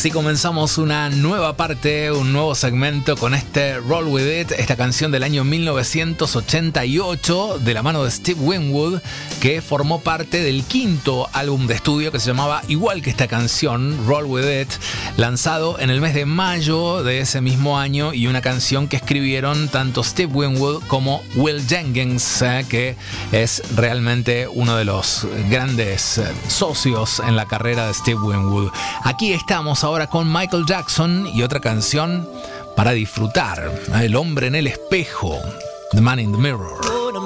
Así comenzamos una nueva parte, un nuevo segmento con este Roll With It, esta canción del año 1988 de la mano de Steve Winwood, que formó parte del quinto álbum de estudio que se llamaba igual que esta canción, Roll With It, lanzado en el mes de mayo de ese mismo año, y una canción que escribieron tanto Steve Winwood como Will Jenkins, que es realmente uno de los grandes socios en la carrera de Steve Winwood. Aquí estamos ahora con Michael Jackson y otra canción para disfrutar, El hombre en el espejo, The Man in the Mirror.